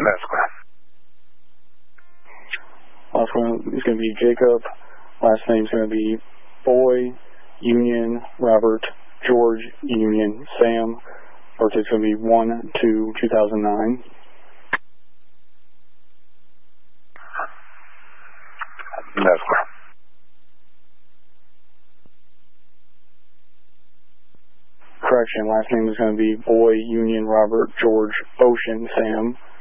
That's square. Last one is going to be Jacob. Last name is going to be Boy, Union, Robert, George, Union, Sam. Birthday is going to be 1/2/2009. That's square. Correction, last name is going to be Boy, Union, Robert, George, Ocean, Sam.